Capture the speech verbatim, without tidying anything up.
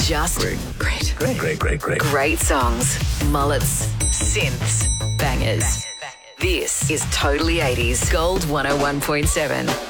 just great. Great. Great, great, great, great. Great songs, mullets, synths, bangers. This is Totally eighties Gold one oh one point seven.